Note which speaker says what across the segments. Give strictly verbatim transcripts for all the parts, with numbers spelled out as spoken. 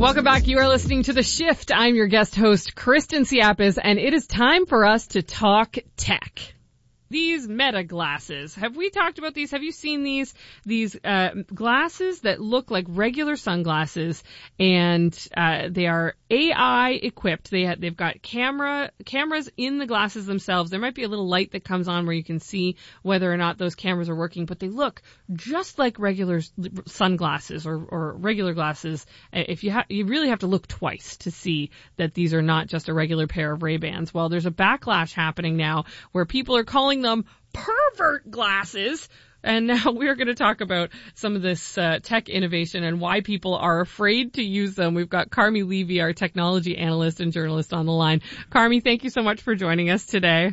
Speaker 1: Welcome back. You are listening to The Shift. I'm your guest host, Kristen Siapis, and it is time for us to talk tech. These Meta glasses, have we talked about these? Have you seen these? These uh, glasses that look like regular sunglasses, and uh, they are A I equipped. They ha- they've got camera cameras in the glasses themselves. There might be a little light that comes on where you can see whether or not those cameras are working, but they look just like regular sunglasses or, or regular glasses. If you ha- you really have to look twice to see that these are not just a regular pair of Ray-Bans. Well, there's a backlash happening now where people are calling them pervert glasses. And now we're going to talk about some of this uh, tech innovation and why people are afraid to use them. We've got Carmi Levy, our technology analyst and journalist, on the line. Carmi, thank you so much for joining us today.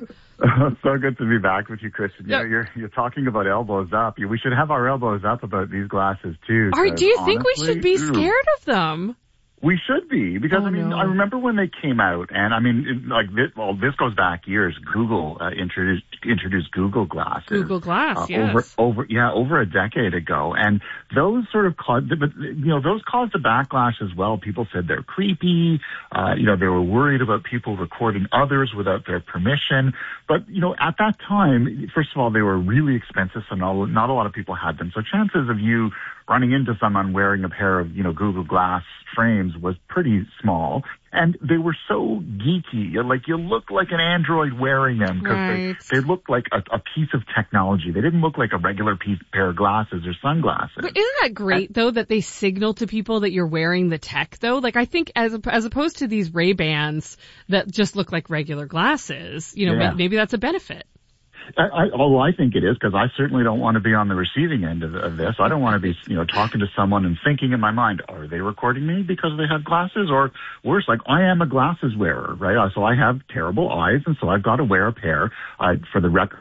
Speaker 2: So good to be back with you, Kristen. You know, you're you're talking about elbows up. We should have our elbows up about these glasses too.
Speaker 1: Are, do you
Speaker 2: honestly,
Speaker 1: think we should be scared of them?
Speaker 2: We should be, because,
Speaker 1: oh,
Speaker 2: I mean,
Speaker 1: no.
Speaker 2: I remember when they came out, and I mean, it, like, this, well, this goes back years. Google uh, introduced introduced Google Glass.
Speaker 1: Google Glass, uh, yes.
Speaker 2: Over, over, yeah, over a decade ago. And those sort of caused, but, you know, those caused a backlash as well. People said they're creepy. Uh, you know, they were worried about people recording others without their permission. But, you know, at that time, first of all, they were really expensive, so not, not a lot of people had them. So chances of you running into someone wearing a pair of, you know, Google Glass frames was pretty small. And they were so geeky. Like, you looked like an android wearing them because
Speaker 1: right.
Speaker 2: they, they looked like a, a piece of technology. They didn't look like a regular piece, pair of glasses or sunglasses.
Speaker 1: But isn't that great, and, though, that they signal to people that you're wearing the tech, though? Like, I think as as opposed to these Ray-Bans that just look like regular glasses, you know,
Speaker 2: yeah.
Speaker 1: maybe that's a benefit.
Speaker 2: I, I, although I think it is, because I certainly don't want to be on the receiving end of, of this. I don't want to be, you know, talking to someone and thinking in my mind, are they recording me because they have glasses? Or worse, like, I am a glasses wearer, right? So I have terrible eyes, and so I've got to wear a pair uh, for the record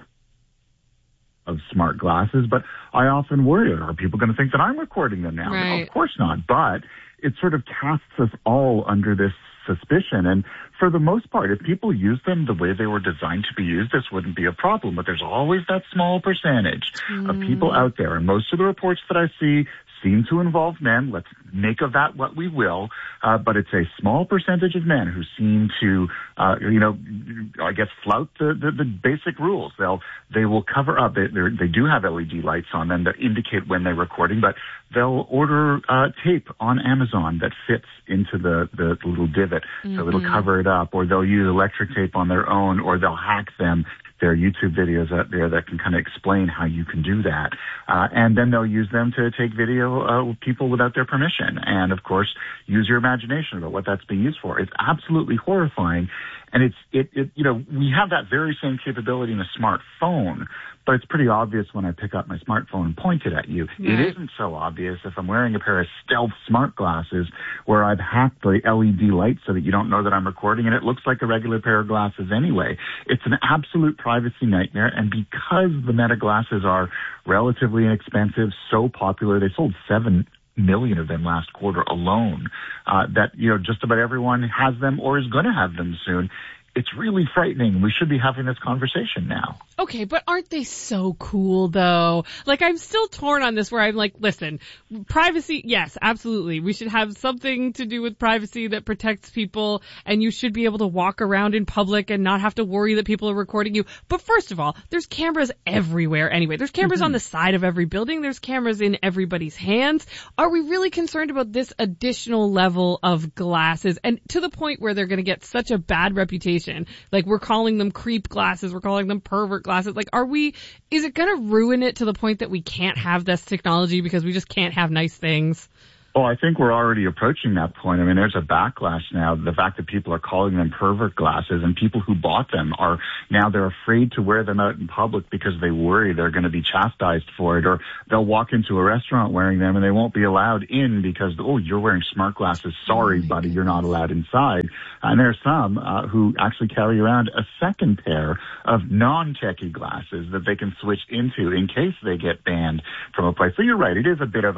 Speaker 2: of smart glasses. But I often worry, are people going to think that I'm recording them now?
Speaker 1: Right.
Speaker 2: No, of course not. But it sort of casts us all under this suspicion. And for the most part, if people use them the way they were designed to be used, this wouldn't be a problem. But there's always that small percentage mm. of people out there. And most of the reports that I see seem to involve men. Let's make of that what we will. Uh, but it's a small percentage of men who seem to, uh, you know, I guess flout the, the, the basic rules. They'll, they will cover up. They, they do have L E D lights on them that indicate when they're recording, but they'll order, uh, tape on Amazon that fits into the, the little divot. Mm-hmm. So it'll cover it up, or they'll use electric tape on their own, or they'll hack them. There are YouTube videos out there that can kind of explain how you can do that. Uh, and then they'll use them to take video uh, with people without their permission. And, of course, use your imagination about what that's being used for. It's absolutely horrifying. And it's, it, it, you know, we have that very same capability in a smartphone, but it's pretty obvious when I pick up my smartphone and point it at you.
Speaker 1: Yeah.
Speaker 2: It isn't so obvious if I'm wearing a pair of stealth smart glasses where I've hacked the L E D light so that you don't know that I'm recording, and it looks like a regular pair of glasses anyway. It's an absolute privacy nightmare, and because the Meta glasses are relatively inexpensive, so popular, they sold seven million of them last quarter alone, uh, that, you know, just about everyone has them or is going to have them soon. It's really frightening. We should be having this conversation now.
Speaker 1: Okay, but aren't they so cool, though? Like, I'm still torn on this where I'm like, listen, privacy, yes, absolutely. We should have something to do with privacy that protects people, and you should be able to walk around in public and not have to worry that people are recording you. But first of all, there's cameras everywhere anyway. There's cameras mm-hmm. on the side of every building. There's cameras in everybody's hands. Are we really concerned about this additional level of glasses? And to the point where they're going to get such a bad reputation. Like, we're calling them creep glasses, we're calling them pervert glasses. Like, are we, is it going to ruin it to the point that we can't have this technology because we just can't have nice things?
Speaker 2: Oh, I think we're already approaching that point. I mean, there's a backlash now. The fact that people are calling them pervert glasses, and people who bought them are now, they're afraid to wear them out in public because they worry they're going to be chastised for it, or they'll walk into a restaurant wearing them and they won't be allowed in because, oh, you're wearing smart glasses. Sorry, oh buddy, goodness. You're not allowed inside. And there's some uh, who actually carry around a second pair of non-techie glasses that they can switch into in case they get banned from a place. So you're right. It is a bit of a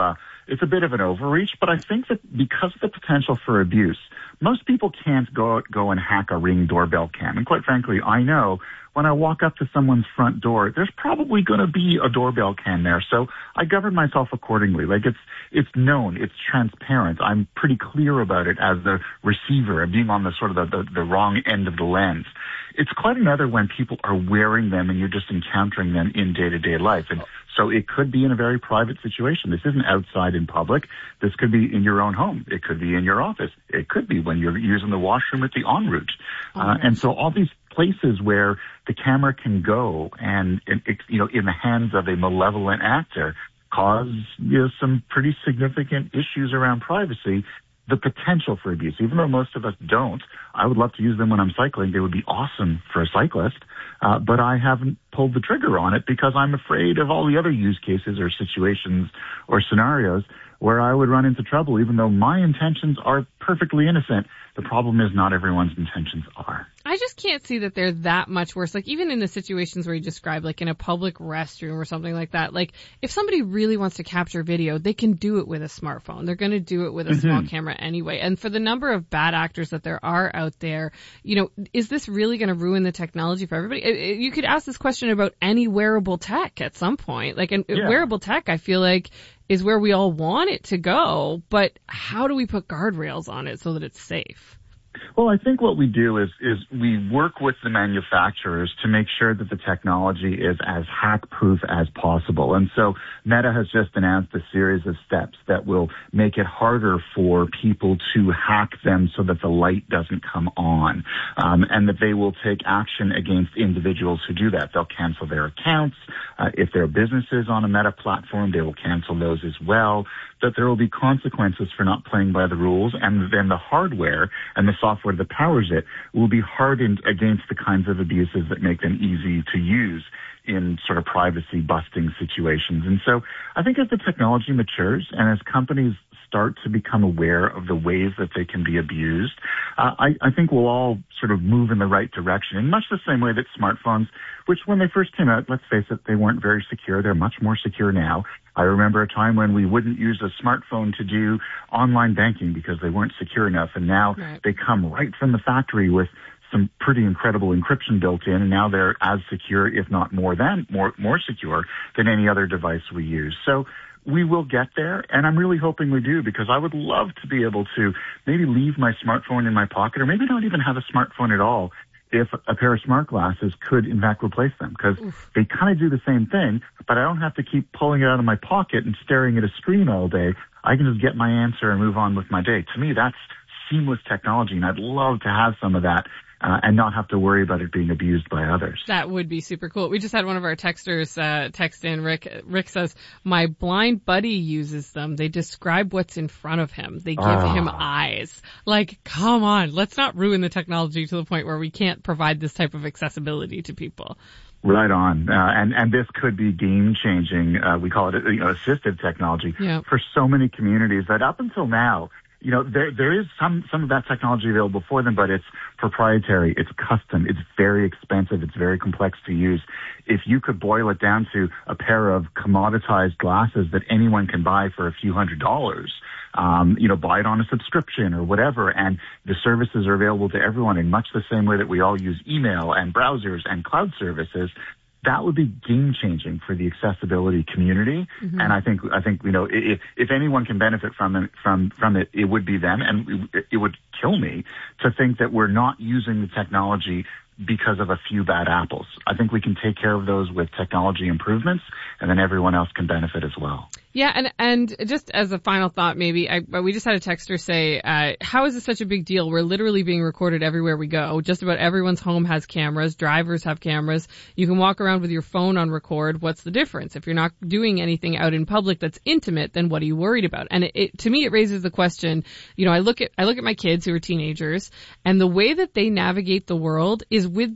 Speaker 2: it's a bit of an overreach, but I think that because of the potential for abuse, most people can't go out, go and hack a Ring doorbell cam. And quite frankly, I know when I walk up to someone's front door, there's probably going to be a doorbell cam there. So I govern myself accordingly. Like it's, it's known, it's transparent. I'm pretty clear about it as the receiver and being on the sort of the, the, the wrong end of the lens. It's quite another when people are wearing them and you're just encountering them in day-to-day life. And so it could be in a very private situation. This isn't outside in public. This could be in your own home. It could be in your office. It could be when you're using the washroom at the en route. Uh, and so all these places where the camera can go and, you know, in the hands of a malevolent actor cause, you know, some pretty significant issues around privacy. The potential for abuse, even though most of us don't. I would love to use them when I'm cycling. They would be awesome for a cyclist, uh, but I haven't pulled the trigger on it because I'm afraid of all the other use cases or situations or scenarios where I would run into trouble, even though my intentions are perfectly innocent. The problem is not everyone's intentions are.
Speaker 1: I just can't see that they're that much worse. Like, even in the situations where you describe, like in a public restroom or something like that, like if somebody really wants to capture video, they can do it with a smartphone. They're going to do it with a mm-hmm. small camera anyway. And for the number of bad actors that there are out there, you know, is this really going to ruin the technology for everybody? You could ask this question about any wearable tech at some point. Like, and yeah. wearable tech, I feel like, is where we all want it to go, but how do we put guardrails on it so that it's safe?
Speaker 2: Well, I think what we do is, is we work with the manufacturers to make sure that the technology is as hack-proof as possible. And so Meta has just announced a series of steps that will make it harder for people to hack them so that the light doesn't come on, um, and that they will take action against individuals who do that. They'll cancel their accounts. Uh, if their business is on a Meta platform, they will cancel those as well. That there will be consequences for not playing by the rules, and then the hardware and the software that powers it will be hardened against the kinds of abuses that make them easy to use in sort of privacy busting situations. And so I think as the technology matures and as companies start to become aware of the ways that they can be abused, uh, I, I think we'll all sort of move in the right direction in much the same way that smartphones, which when they first came out, let's face it, they weren't very secure. They're much more secure now. I remember a time when we wouldn't use a smartphone to do online banking because they weren't secure enough. And now right. they come right from the factory with some pretty incredible encryption built in, and now they're as secure, if not more than more more secure than any other device we use. So we will get there, and I'm really hoping we do, because I would love to be able to maybe leave my smartphone in my pocket, or maybe not even have a smartphone at all, if a pair of smart glasses could in fact replace them, because they kind of do the same thing, but I don't have to keep pulling it out of my pocket and staring at a screen all day. I can just get my answer and move on with my day. To me, that's seamless technology, and I'd love to have some of that. Uh, and not have to worry about it being abused by others.
Speaker 1: That would be super cool. We just had one of our texters uh, text in. Rick Rick says, my blind buddy uses them. They describe what's in front of him. They give oh. him eyes. Like, come on. Let's not ruin the technology to the point where we can't provide this type of accessibility to people.
Speaker 2: Right on. Uh, and, and this could be game-changing. Uh, we call it, you know, assistive technology yep. for so many communities that up until now, you know, there there is some some of that technology available for them, but it's proprietary, it's custom, it's very expensive, it's very complex to use. If you could boil it down to a pair of commoditized glasses that anyone can buy for a few hundred dollars, um, you know, buy it on a subscription or whatever, and the services are available to everyone in much the same way that we all use email and browsers and cloud services, that would be game-changing for the accessibility community. Mm-hmm. And I think, I think, you know, if, if anyone can benefit from it, from, from it, it would be them. And it, it would kill me to think that we're not using the technology because of a few bad apples. I think we can take care of those with technology improvements, and then everyone else can benefit as well.
Speaker 1: Yeah, and and just as a final thought, maybe, I, we just had a texter say, uh, how is this such a big deal? We're literally being recorded everywhere we go. Just about everyone's home has cameras. Drivers have cameras. You can walk around with your phone on record. What's the difference? If you're not doing anything out in public that's intimate, then what are you worried about? And it, it, to me, it raises the question, you know, I look at I look at my kids who are teenagers, and the way that they navigate the world is with that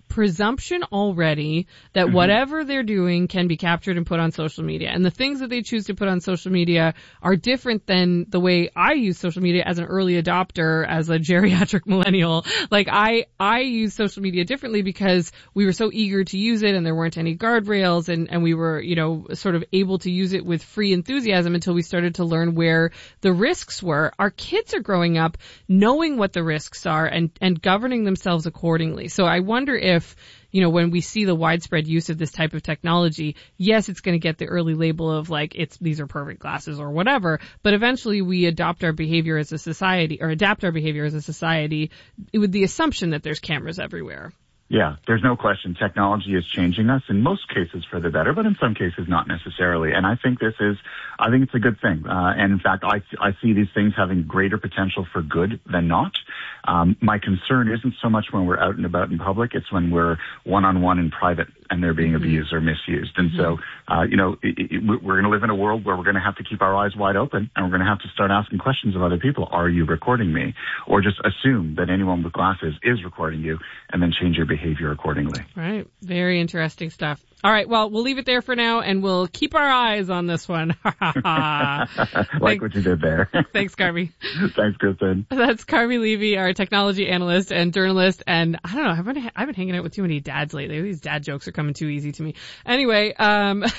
Speaker 1: presumption already that mm-hmm. whatever they're doing can be captured and put on social media. And the things that they choose to put on social media are different than the way I use social media as an early adopter, as a geriatric millennial. Like I, I use social media differently because we were so eager to use it and there weren't any guardrails and, and we were, you know, sort of able to use it with free enthusiasm until we started to learn where the risks were. Our kids are growing up knowing what the risks are and, and governing themselves accordingly. So I wonder if you know, when we see the widespread use of this type of technology, yes, it's going to get the early label of like, it's, these are perfect glasses or whatever, but eventually we adopt our behavior as a society or adapt our behavior as a society with the assumption that there's cameras everywhere.
Speaker 2: Yeah, there's no question. Technology is changing us in most cases for the better, but in some cases not necessarily. And I think this is, I think it's a good thing. Uh, and in fact, I, I see these things having greater potential for good than not. Um, my concern isn't so much when we're out and about in public. It's when we're one-on-one in private and they're being mm-hmm. abused or misused. And mm-hmm. so, uh, you know, it, it, we're going to live in a world where we're going to have to keep our eyes wide open and we're going to have to start asking questions of other people. Are you recording me? Or just assume that anyone with glasses is recording you and then change your behavior accordingly.
Speaker 1: Right. Very interesting stuff. All right. Well, we'll leave it there for now and we'll keep our eyes on this one.
Speaker 2: Like Thanks. What you did there.
Speaker 1: Thanks, Carvey.
Speaker 2: Thanks, Kristen.
Speaker 1: That's Carvey Levy, our technology analyst and journalist. And I don't know, I've been, I've been hanging out with too many dads lately. These dad jokes are coming too easy to me. Anyway, um, uh,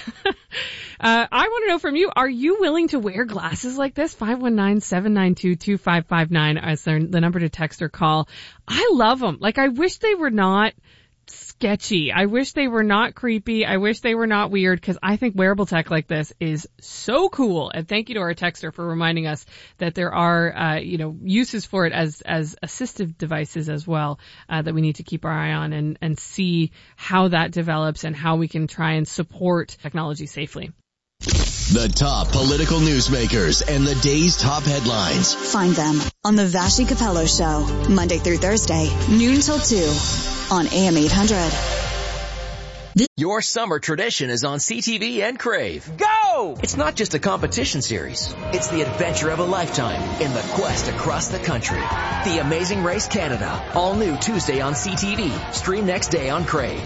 Speaker 1: I want to know from you, are you willing to wear glasses like this? five one nine, seven nine two, two five five nine is the number to text or call. I love them. Like, I wish they were not sketchy. I wish they were not creepy. I wish they were not weird because I think wearable tech like this is so cool. And thank you to our texter for reminding us that there are, uh, you know, uses for it as, as assistive devices as well, uh, that we need to keep our eye on and, and see how that develops and how we can try and support technology safely.
Speaker 3: The top political newsmakers and the day's top headlines.
Speaker 4: Find them on the Vassy Capello Show, Monday through Thursday, noon till two on A M eight hundred.
Speaker 5: Your summer tradition is on C T V and Crave. Go! It's not just a competition series. It's the adventure of a lifetime in the quest across the country. The Amazing Race Canada. All new Tuesday on C T V. Stream next day on Crave.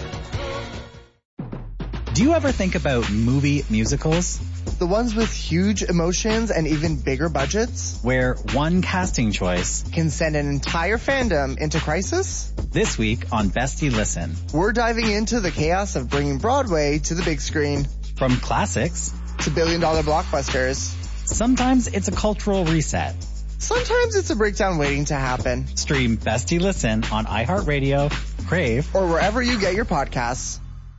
Speaker 6: Do you ever think about movie musicals?
Speaker 7: The ones with huge emotions and even bigger budgets?
Speaker 6: Where one casting choice
Speaker 7: can send an entire fandom into crisis?
Speaker 6: This week on Bestie Listen,
Speaker 7: we're diving into the chaos of bringing Broadway to the big screen.
Speaker 6: From classics
Speaker 7: to billion-dollar blockbusters.
Speaker 6: Sometimes it's a cultural reset.
Speaker 7: Sometimes it's a breakdown waiting to happen.
Speaker 6: Stream Bestie Listen on iHeartRadio, Crave,
Speaker 7: or wherever you get your podcasts.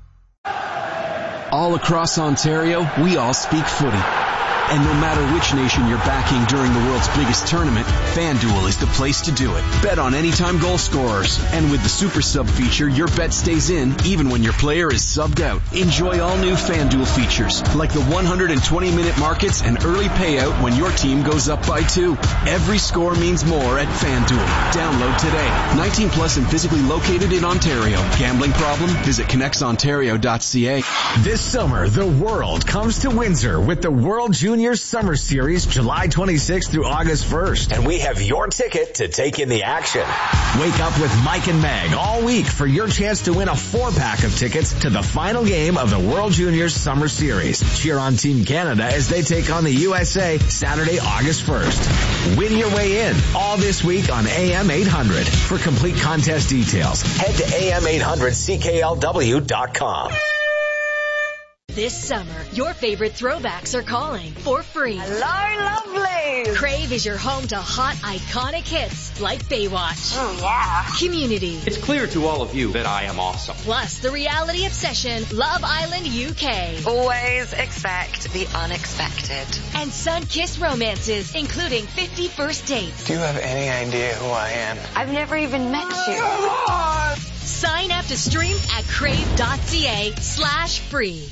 Speaker 8: All across Ontario, we all speak footy. And no matter which nation you're backing during the world's biggest tournament, FanDuel is the place to do it. Bet on anytime goal scorers. And with the Super Sub feature, your bet stays in even when your player is subbed out. Enjoy all new FanDuel features, like the one hundred twenty minute markets and early payout when your team goes up by two. Every score means more at FanDuel. Download today. nineteen plus and physically located in Ontario. Gambling problem? Visit connects ontario dot c a.
Speaker 9: This summer, the world comes to Windsor with the World Junior Summer Series, July twenty-sixth through August first.
Speaker 10: And we have your ticket to take in the action.
Speaker 9: Wake up with Mike and Meg all week for your chance to win a four-pack of tickets to the final game of the World Juniors Summer Series. Cheer on Team Canada as they take on the U S A Saturday, August first. Win your way in all this week on A M eight hundred. For complete contest details,
Speaker 10: head to A M eight hundred C K L W dot com.
Speaker 11: This summer, your favorite throwbacks are calling for free.
Speaker 12: Hello, lovelies!
Speaker 11: Crave is your home to hot, iconic hits like Baywatch.
Speaker 12: Oh, yeah.
Speaker 11: Community.
Speaker 13: It's clear to all of you that I am awesome.
Speaker 11: Plus, the reality obsession, Love Island U K.
Speaker 12: Always expect the unexpected.
Speaker 11: And sun-kissed romances, including fifty First Dates.
Speaker 14: Do you have any idea who I am?
Speaker 12: I've never even met you.
Speaker 11: Sign up to stream at crave.ca slash free.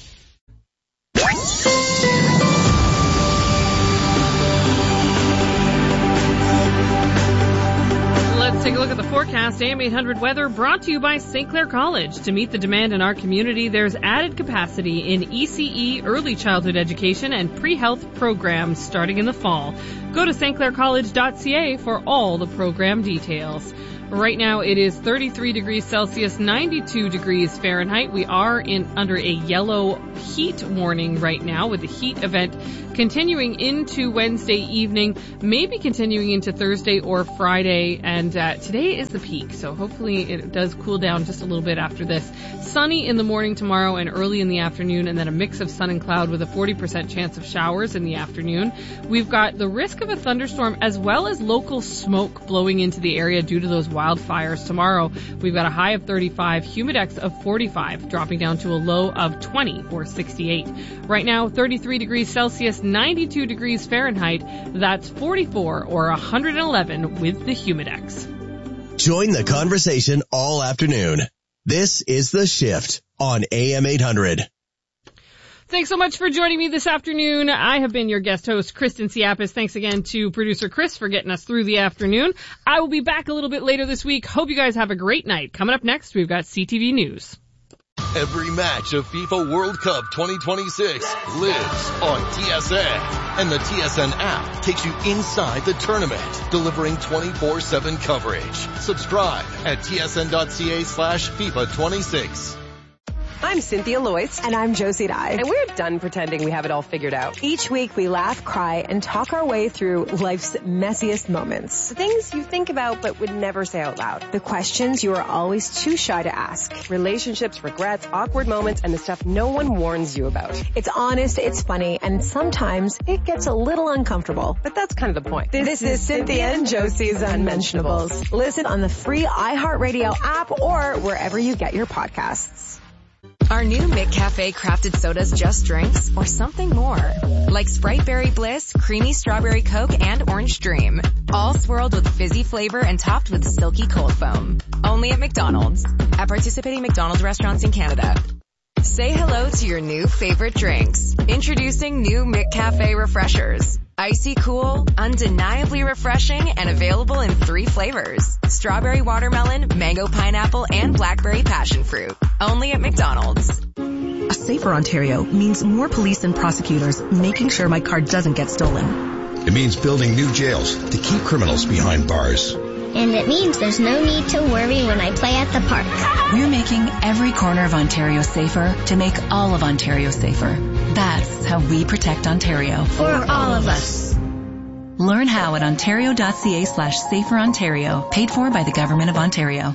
Speaker 1: Let's take a look at the forecast. A M eight hundred weather brought to you by Saint Clair College. To meet the demand in our community, there's added capacity in E C E, early childhood education, and pre-health programs starting in the fall. Go to st clair college dot c a for all the program details. Right now it is thirty-three degrees Celsius, ninety-two degrees Fahrenheit. We are in under a yellow heat warning right now with the heat event continuing into Wednesday evening, maybe continuing into Thursday or Friday, and uh, today is the peak, so hopefully it does cool down just a little bit after this. Sunny in the morning tomorrow and early in the afternoon, and then a mix of sun and cloud with a forty percent chance of showers in the afternoon. We've got the risk of a thunderstorm as well as local smoke blowing into the area due to those wildfires tomorrow. We've got a high of thirty-five, humidex of forty-five, dropping down to a low of twenty or sixty-eight. Right now, thirty-three degrees Celsius, ninety-two degrees Fahrenheit. That's forty-four or one hundred eleven with the humidex.
Speaker 3: Join the conversation all afternoon. This is The Shift on A M eight hundred.
Speaker 1: Thanks so much for joining me this afternoon. I have been your guest host, Kristen Siapis. Thanks again to producer Chris for getting us through the afternoon. I will be back a little bit later this week. Hope you guys have a great night. Coming up next, we've got C T V News.
Speaker 15: Every match of FIFA World Cup twenty twenty-six lives on T S N. And the T S N app takes you inside the tournament, delivering twenty-four seven coverage. Subscribe at tsn.ca slash FIFA 26.
Speaker 16: I'm Cynthia Loyce. And I'm Josie Dye. And we're done pretending we have it all figured out. Each week we laugh, cry, and talk our way through life's messiest moments. The things you think about but would never say out loud. The questions you are always too shy to ask. Relationships, regrets, awkward moments, and the stuff no one warns you about. It's honest, it's funny, and sometimes it gets a little uncomfortable. But that's kind of the point. This, this is Cynthia and Josie's Unmentionables. Listen on the free iHeartRadio app or wherever you get your podcasts.
Speaker 17: Are new McCafe crafted sodas just drinks or something more? Like Sprite Berry Bliss, Creamy Strawberry Coke, and Orange Dream. All swirled with fizzy flavor and topped with silky cold foam. Only at McDonald's. At participating McDonald's restaurants in Canada. Say hello to your new favorite drinks. Introducing new McCafe Refreshers. Icy cool, undeniably refreshing, and available in three flavors. Strawberry watermelon, mango pineapple, and blackberry passion fruit. Only at McDonald's.
Speaker 18: A safer Ontario means more police and prosecutors making sure my car doesn't get stolen.
Speaker 19: It means building new jails to keep criminals behind bars.
Speaker 20: And it means there's no need to worry when I play at the park.
Speaker 18: We're making every corner of Ontario safer to make all of Ontario safer. That's how we protect Ontario.
Speaker 20: For all of us.
Speaker 18: Learn how at ontario.ca slash safer Ontario. Paid for by the Government of Ontario.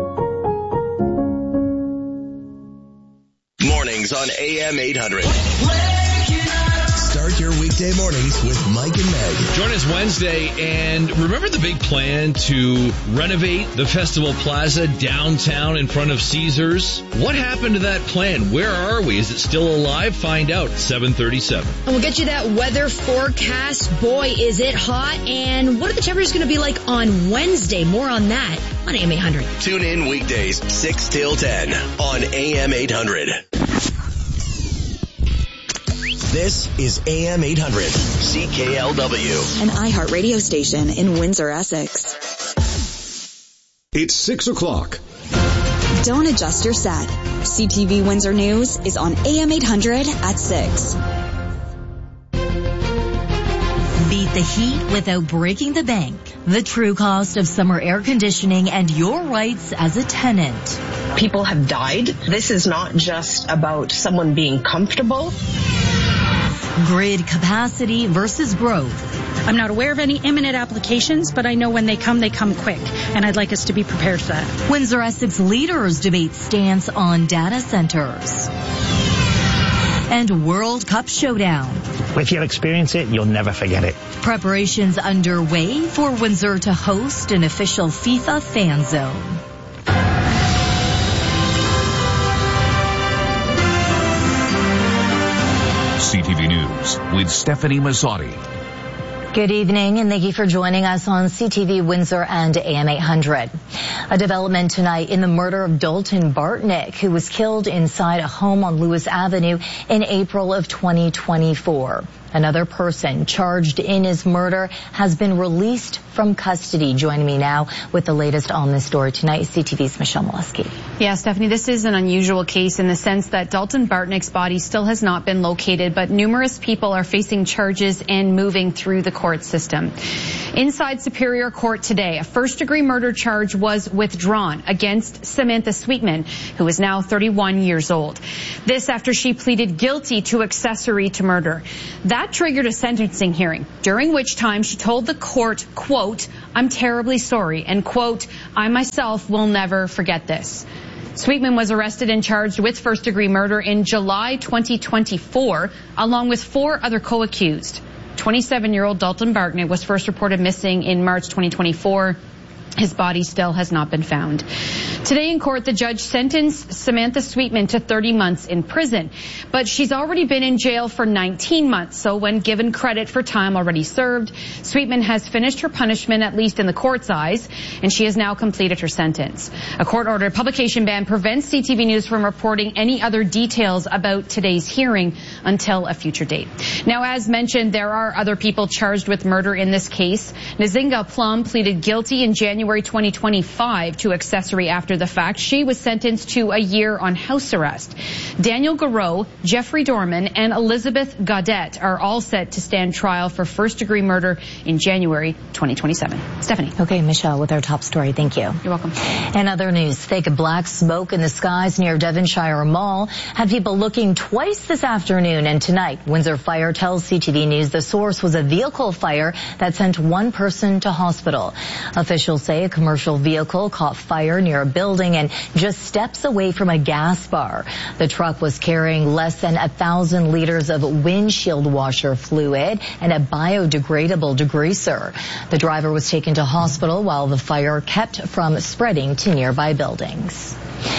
Speaker 3: Mornings on A M eight hundred. Start your weekday mornings with Mike and Meg.
Speaker 21: Join us Wednesday, and remember the big plan to renovate the Festival Plaza downtown in front of Caesars? What happened to that plan? Where are we? Is it still alive? Find out at seven thirty-seven.
Speaker 22: And we'll get you that weather forecast. Boy, is it hot. And what are the temperatures going to be like on Wednesday? More on that on A M eight hundred.
Speaker 3: Tune in weekdays six till ten on A M eight hundred. This is A M eight hundred, C K L W.
Speaker 4: An iHeart radio station in Windsor, Essex.
Speaker 23: It's six o'clock.
Speaker 4: Don't adjust your set. C T V Windsor News is on A M eight hundred at six.
Speaker 24: Beat the heat without breaking the bank. The true cost of summer air conditioning and your rights as a tenant.
Speaker 25: People have died. This is not just about someone being comfortable.
Speaker 24: Grid capacity versus growth.
Speaker 26: I'm not aware of any imminent applications, but I know when they come, they come quick, and I'd like us to be prepared for that.
Speaker 24: Windsor Essex leaders debate stance on data centers. And World Cup showdown.
Speaker 27: If you experience it, you'll never forget it.
Speaker 24: Preparations underway for Windsor to host an official FIFA fan zone.
Speaker 28: C T V News with Stephanie Mazzotti.
Speaker 24: Good evening, and thank you for joining us on C T V Windsor and A M eight hundred. A development tonight in the murder of Dalton Bartnick, who was killed inside a home on Lewis Avenue in April of twenty twenty-four. Another person charged in his murder has been released from custody. Joining me now with the latest on this story tonight is C T V's Michelle Molesky.
Speaker 2: Yeah, Stephanie, this is an unusual case in the sense that Dalton Bartnick's body still has not been located, but numerous people are facing charges and moving through the court system. Inside Superior Court today, a first-degree murder charge was withdrawn against Samantha Sweetman, who is now thirty-one years old. This after she pleaded guilty to accessory to murder. That triggered a sentencing hearing, during which time she told the court, quote, "I'm terribly sorry," and quote, "I myself will never forget this." Sweetman was arrested and charged with first-degree murder in July twenty twenty-four, along with four other co-accused. twenty-seven-year-old Dalton Bartnick was first reported missing in March twenty twenty-four. His body still has not been found. Today in court, the judge sentenced Samantha Sweetman to thirty months in prison, but she's already been in jail for nineteen months. So when given credit for time already served, Sweetman has finished her punishment, at least in the court's eyes, and she has now completed her sentence. A court-ordered publication ban prevents C T V News from reporting any other details about today's hearing until a future date. Now, as mentioned, there are other people charged with murder in this case. Nzinga Plum pleaded guilty in January twenty twenty-five to accessory after the fact. She was sentenced to a year on house arrest. Daniel Garreau, Jeffrey Dorman, and Elizabeth Gaudette are all set to stand trial for first-degree murder in January twenty twenty-seven. Stephanie.
Speaker 24: Okay, Michelle, with our top story. Thank you.
Speaker 2: You're welcome.
Speaker 24: In other news, thick black smoke in the skies near Devonshire Mall had people looking twice this afternoon and tonight. Windsor Fire tells C T V News the source was a vehicle fire that sent one person to hospital. Officials say a commercial vehicle caught fire near a building and just steps away from a gas bar. The truck was carrying less than a thousand liters of windshield washer fluid and a biodegradable degreaser. The driver was taken to hospital while the fire kept from spreading to nearby buildings.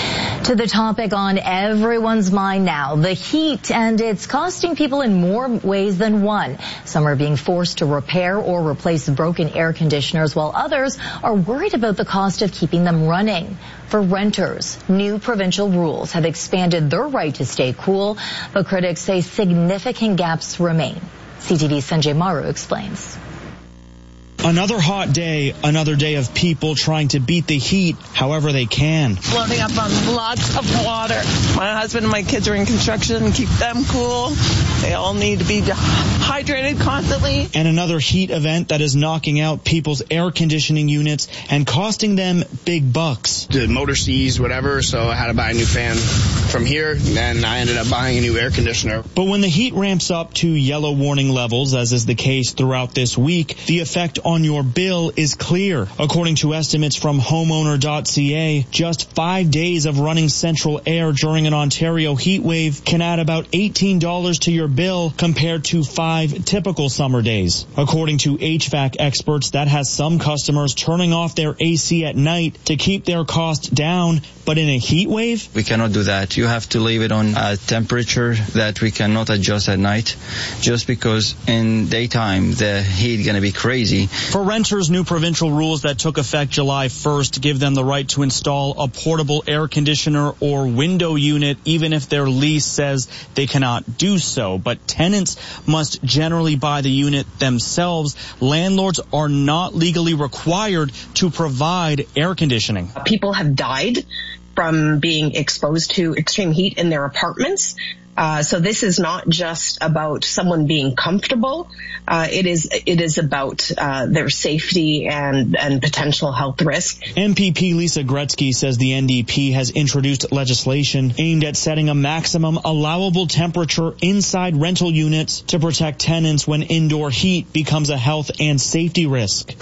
Speaker 24: To the topic on everyone's mind now, the heat, and it's costing people in more ways than one. Some are being forced to repair or replace broken air conditioners, while others are worried about the cost of keeping them running. For renters, new provincial rules have expanded their right to stay cool, but critics say significant gaps remain. C T V's Sanjay Maru explains.
Speaker 5: Another hot day, another day of people trying to beat the heat however they can.
Speaker 6: Loading up on lots of water. My husband and my kids are in construction, keep them cool. They all need to be hydrated constantly.
Speaker 5: And another heat event that is knocking out people's air conditioning units and costing them big bucks.
Speaker 7: The motor seized, whatever, so I had to buy a new fan from here, and then I ended up buying a new air conditioner.
Speaker 5: But when the heat ramps up to yellow warning levels, as is the case throughout this week, the effect on on your bill is clear. According to estimates from homeowner dot c a, just five days of running central air during an Ontario heat wave can add about eighteen dollars to your bill compared to five typical summer days. According to H V A C experts, that has some customers turning off their A C at night to keep their cost down. But in a heat wave,
Speaker 8: we cannot do that. You have to leave it on a temperature that we cannot adjust at night, just because in daytime the heat going to be crazy.
Speaker 5: For renters, new provincial rules that took effect July first give them the right to install a portable air conditioner or window unit, even if their lease says they cannot do so. But tenants must generally buy the unit themselves. Landlords are not legally required to provide air conditioning.
Speaker 25: People have died from being exposed to extreme heat in their apartments. Uh, so this is not just about someone being comfortable. Uh, it is it is about uh, their safety and, and potential health risk.
Speaker 5: M P P Lisa Gretzky says the N D P has introduced legislation aimed at setting a maximum allowable temperature inside rental units to protect tenants when indoor heat becomes a health and safety risk.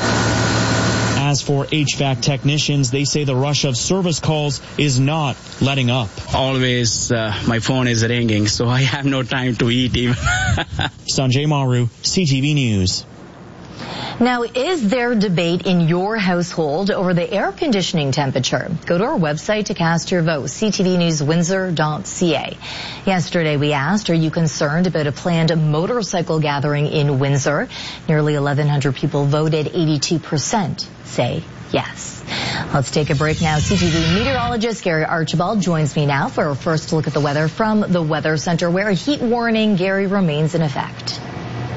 Speaker 5: As for H V A C technicians, they say the rush of service calls is not letting up.
Speaker 9: Always uh, my phone is ringing, so I have no time to eat even.
Speaker 5: Sanjay Maru, C T V News.
Speaker 24: Now, is there debate in your household over the air conditioning temperature? Go to our website to cast your vote, c t v news windsor dot c a. Yesterday, we asked, are you concerned about a planned motorcycle gathering in Windsor? Nearly eleven hundred people voted, eighty-two percent say yes. Let's take a break now. C T V meteorologist Gary Archibald joins me now for our first look at the weather from the Weather Center, where a heat warning, Gary, remains in effect.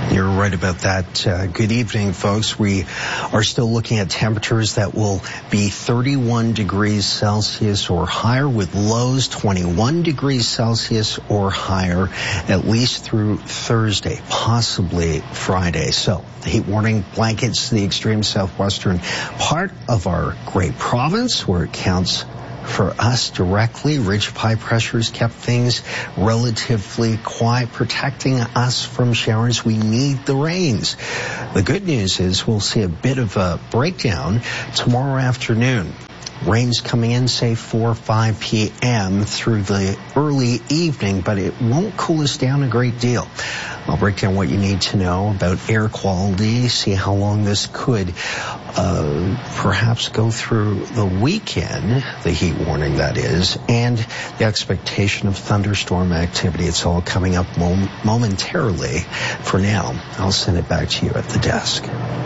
Speaker 1: You're right about that. Uh, good evening, folks. We are still looking at temperatures that will be thirty-one degrees Celsius or higher, with lows twenty-one degrees Celsius or higher, at least through Thursday, possibly Friday. So the heat warning blankets the extreme southwestern part of our great province, where it counts for us directly. Ridge of high pressures kept things relatively quiet, protecting us from showers. We need the rains. The good news is we'll see a bit of a breakdown tomorrow afternoon. Rains coming in, say, four or five p.m. through the early evening, but it won't cool us down a great deal. I'll break down what you need to know about air quality, see how long this could uh, perhaps go through the weekend, the heat warning that is, and the expectation of thunderstorm activity. It's all coming up mom- momentarily. For now, I'll send it back to you at the desk.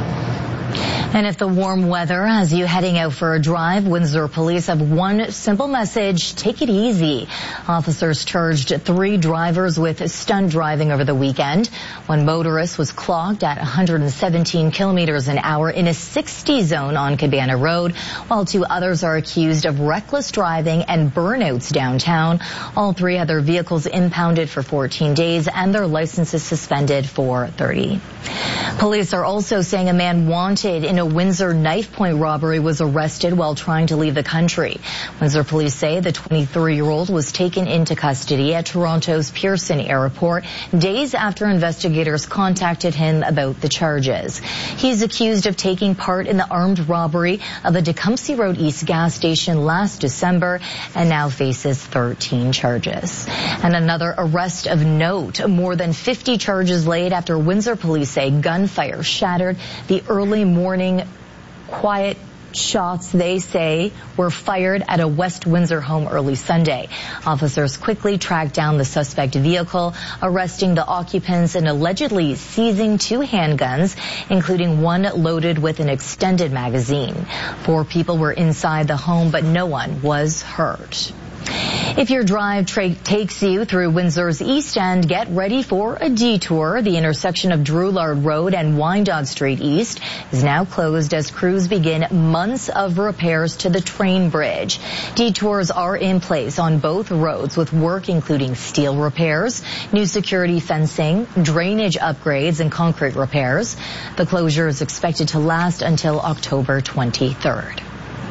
Speaker 24: And if the warm weather has you heading out for a drive, Windsor police have one simple message: take it easy. Officers charged three drivers with stunt driving over the weekend. One motorist was clocked at one hundred seventeen kilometers an hour in a sixty zone on Cabana Road, while two others are accused of reckless driving and burnouts downtown. All three had their vehicles impounded for fourteen days and their licenses suspended for thirty. Police are also saying a man wanted in a Windsor knife point robbery was arrested while trying to leave the country. Windsor police say the twenty-three-year-old was taken into custody at Toronto's Pearson Airport days after investigators contacted him about the charges. He's accused of taking part in the armed robbery of a Tecumseh Road East gas station last December and now faces thirteen charges. And another arrest of note. More than fifty charges laid after Windsor police say gunfire shattered the early morning quiet shots they say were fired at a West Windsor home early Sunday. Officers quickly tracked down the suspect vehicle, arresting the occupants and allegedly seizing two handguns, including one loaded with an extended magazine. Four people were inside the home, but no one was hurt. If your drive tra- takes you through Windsor's East End, get ready for a detour. The intersection of Drouillard Road and Wyandotte Street East is now closed as crews begin months of repairs to the train bridge. Detours are in place on both roads, with work including steel repairs, new security fencing, drainage upgrades, and concrete repairs. The closure is expected to last until October twenty-third.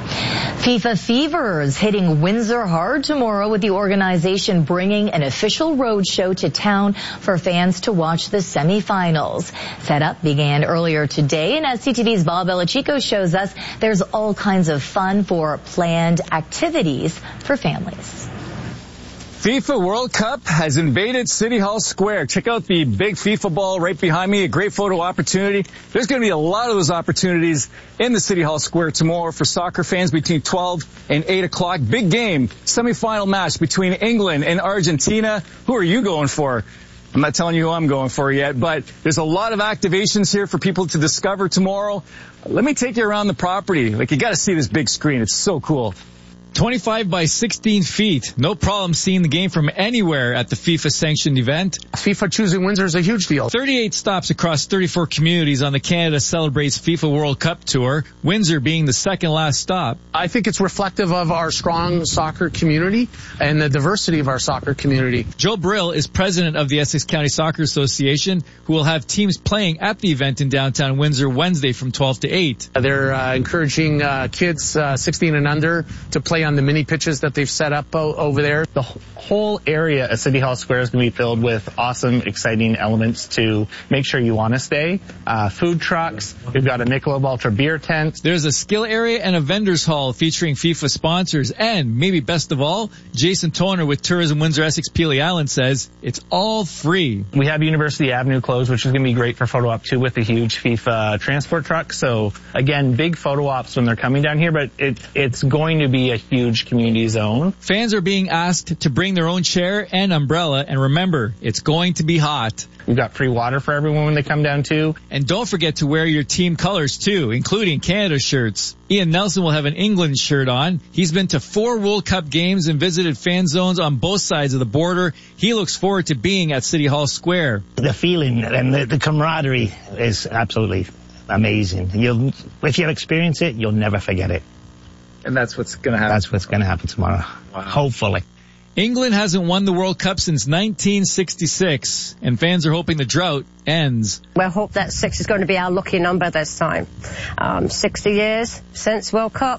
Speaker 24: FIFA Fever is hitting Windsor hard tomorrow, with the organization bringing an official road show to town for fans to watch the semifinals. Setup began earlier today, and as C T V's Bob Belichico shows us, there's all kinds of fun for planned activities for families.
Speaker 10: FIFA World Cup has invaded City Hall Square. Check out the big FIFA ball right behind me, a great photo opportunity. There's going to be a lot of those opportunities in the City Hall Square tomorrow for soccer fans between twelve and eight o'clock. Big game, semifinal match between England and Argentina. Who are you going for? I'm not telling you who I'm going for yet, but there's a lot of activations here for people to discover tomorrow. Let me take you around the property. Like, you got to see this big screen. It's so cool. twenty-five by sixteen feet. No problem seeing the game from anywhere at the FIFA-sanctioned event.
Speaker 11: FIFA choosing Windsor is a huge deal.
Speaker 10: thirty-eight stops across thirty-four communities on the Canada Celebrates FIFA World Cup Tour, Windsor being the second last stop.
Speaker 11: I think it's reflective of our strong soccer community and the diversity of our soccer community.
Speaker 10: Joe Brill is president of the Essex County Soccer Association, who will have teams playing at the event in downtown Windsor Wednesday from twelve to eight.
Speaker 11: They're uh, encouraging uh, kids uh, sixteen and under to play on the mini pitches that they've set up o- over there.
Speaker 12: The whole area at City Hall Square is going to be filled with awesome, exciting elements to make sure you want to stay. Uh, food trucks. We've got a Michelob Ultra beer tent.
Speaker 10: There's a skill area and a vendors hall featuring FIFA sponsors. And maybe best of all, Jason Toner with Tourism Windsor Essex Peely Island says it's all free.
Speaker 12: We have University Avenue closed, which is going to be great for photo op too, with the huge FIFA transport truck. So again, big photo ops when they're coming down here, but it, it's going to be a huge community zone.
Speaker 10: Fans are being asked to bring their own chair and umbrella, and remember, it's going to be hot.
Speaker 12: We've got free water for everyone when they come down too.
Speaker 10: And don't forget to wear your team colors too, including Canada shirts. Ian Nelson will have an England shirt on. He's been to four World Cup games and visited fan zones on both sides of the border. He looks forward to being at City Hall Square.
Speaker 27: The feeling and the, the camaraderie is absolutely amazing. You'll, if you experience it, you'll never forget it.
Speaker 12: And that's what's going to happen.
Speaker 27: That's what's going to happen tomorrow.
Speaker 12: Wow.
Speaker 27: Hopefully.
Speaker 10: England hasn't won the World Cup since nineteen sixty-six, and fans are hoping the drought ends.
Speaker 13: We hope that six is going to be our lucky number this time. Um, sixty years since World Cup.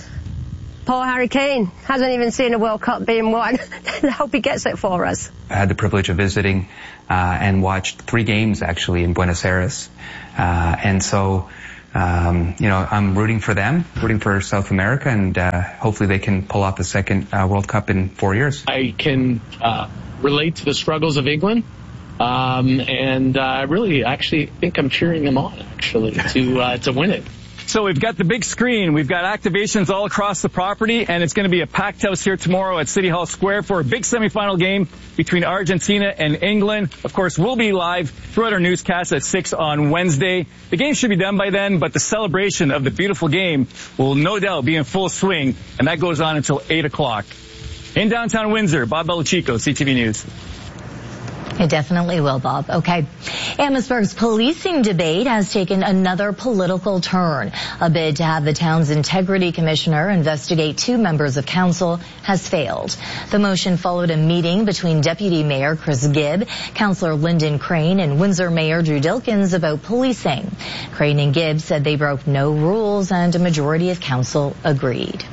Speaker 13: Poor Harry Kane hasn't even seen a World Cup being won. I hope he gets it for us.
Speaker 14: I had the privilege of visiting uh, and watched three games actually in Buenos Aires. Uh, and so, um, you know, I'm rooting for them, rooting for South America, and uh, hopefully they can pull off the second uh, World Cup in four years.
Speaker 11: I can uh, relate to the struggles of England. Um, and I uh, really actually think I'm cheering them on, actually, to uh, to win it.
Speaker 10: So we've got the big screen, we've got activations all across the property, and it's going to be a packed house here tomorrow at City Hall Square for a big semifinal game between Argentina and England. Of course, we'll be live throughout our newscast at six on Wednesday. The game should be done by then, but the celebration of the beautiful game will no doubt be in full swing, and that goes on until eight o'clock. In downtown Windsor, Bob Belichico, C T V News.
Speaker 24: It definitely will, Bob. Okay. Amherstburg's policing debate has taken another political turn. A bid to have the town's integrity commissioner investigate two members of council has failed. The motion followed a meeting between Deputy Mayor Chris Gibb, Councillor Lyndon Crane, and Windsor Mayor Drew Dilkins about policing. Crane and Gibb said they broke no rules, and a majority of council agreed.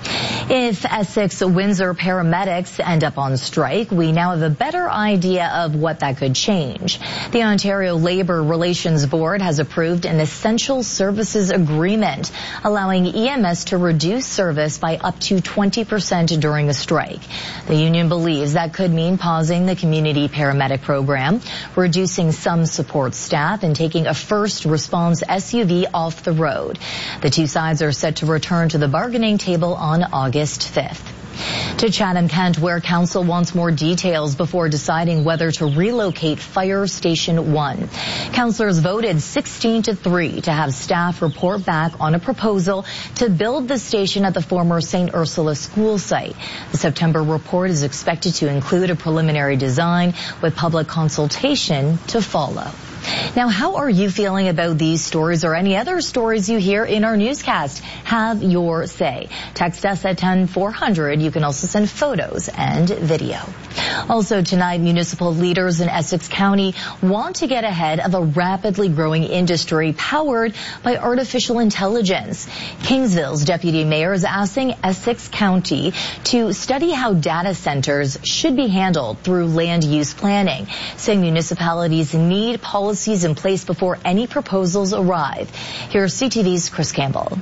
Speaker 24: If Essex Windsor paramedics end up on strike, we now have a better idea of what that could change. The Ontario Labour Relations Board has approved an essential services agreement, allowing E M S to reduce service by up to twenty percent during a strike. The union believes that could mean pausing the community paramedic program, reducing some support staff, and taking a first response S U V off the road. The two sides are set to return to the bargaining table on August fifth. To Chatham-Kent, where council wants more details before deciding whether to relocate Fire Station one. Councillors voted sixteen to three to have staff report back on a proposal to build the station at the former Saint Ursula school site. The September report is expected to include a preliminary design with public consultation to follow. Now, how are you feeling about these stories or any other stories you hear in our newscast? Have your say. Text us at ten four hundred. You can also send photos and video. Also tonight, municipal leaders in Essex County want to get ahead of a rapidly growing industry powered by artificial intelligence. Kingsville's deputy mayor is asking Essex County to study how data centers should be handled through land use planning, saying municipalities need policies in place before any proposals arrive. Here's C T V's Chris Campbell.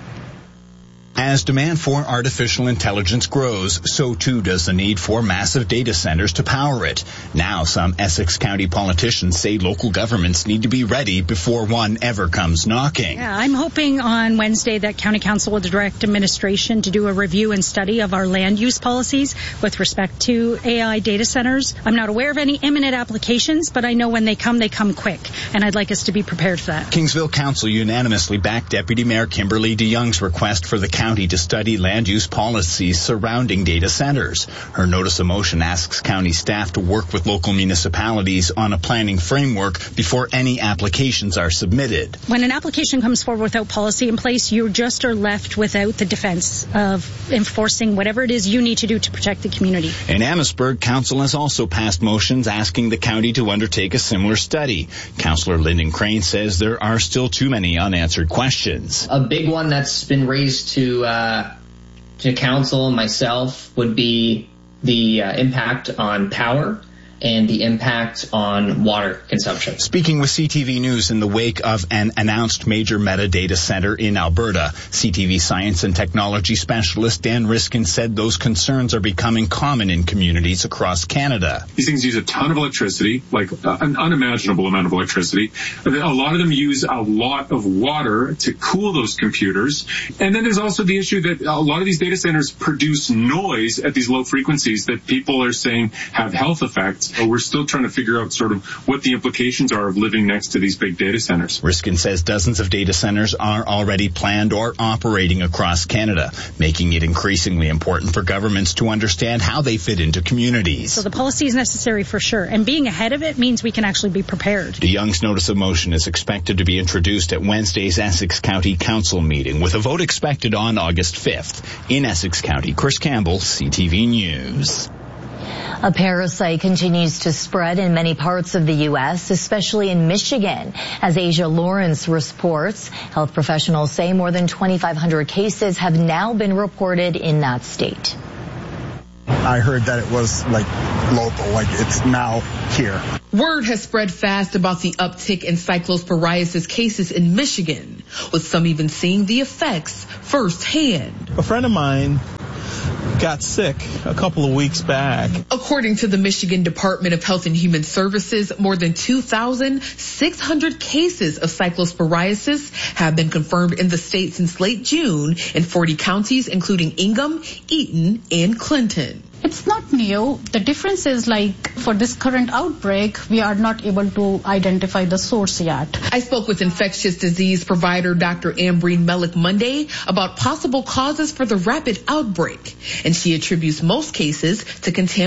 Speaker 15: As demand for artificial intelligence grows, so too does the need for massive data centers to power it. Now, some Essex County politicians say local governments need to be ready before one ever comes knocking.
Speaker 26: Yeah, I'm hoping on Wednesday that County Council will direct administration to do a review and study of our land use policies with respect to A I data centers. I'm not aware of any imminent applications, but I know when they come, they come quick, and I'd like us to be prepared for that.
Speaker 15: Kingsville Council unanimously backed Deputy Mayor Kimberly DeYoung's request for the county to study land use policies surrounding data centers. Her notice of motion asks county staff to work with local municipalities on a planning framework before any applications are submitted.
Speaker 26: When an application comes forward without policy in place, you just are left without the defense of enforcing whatever it is you need to do to protect the community.
Speaker 15: In Amherstburg, council has also passed motions asking the county to undertake a similar study. Councillor Lyndon Crane says there are still too many unanswered questions.
Speaker 16: A big one that's been raised to uh, to council and myself would be the uh, impact on power. and the impact on water consumption.
Speaker 15: Speaking with C T V News in the wake of an announced major metadata center in Alberta, C T V science and technology specialist Dan Riskin said those concerns are becoming common in communities across Canada.
Speaker 3: These things use a ton of electricity, like uh, an unimaginable amount of electricity. A lot of them use a lot of water to cool those computers. And then there's also the issue that a lot of these data centers produce noise at these low frequencies that people are saying have health effects. So we're still trying to figure out sort of what the implications are of living next to these big data centers.
Speaker 15: Riskin says dozens of data centers are already planned or operating across Canada, making it increasingly important for governments to understand how they fit into communities.
Speaker 26: So the policy is necessary for sure, and being ahead of it means we can actually be prepared.
Speaker 15: De Young's notice of motion is expected to be introduced at Wednesday's Essex County Council meeting, with a vote expected on August fifth. In Essex County, Chris Campbell, C T V News.
Speaker 24: A parasite continues to spread in many parts of the U S, especially in Michigan. As Asia Lawrence reports, health professionals say more than twenty-five hundred cases have now been reported in that state.
Speaker 17: I heard that it was like local, like it's now here.
Speaker 18: Word has spread fast about the uptick in cyclosporiasis cases in Michigan, with some even seeing the effects firsthand.
Speaker 19: A friend of mine got sick a couple of weeks back.
Speaker 18: According to the Michigan Department of Health and Human Services, more than two thousand six hundred cases of cyclosporiasis have been confirmed in the state since late June in forty counties, including Ingham, Eaton, and Clinton.
Speaker 20: It's not new. The difference is, like, for this current outbreak, we are not able to identify the source yet.
Speaker 18: I spoke with infectious disease provider Doctor Ambreen Melik Monday about possible causes for the rapid outbreak, and she attributes most cases to contamination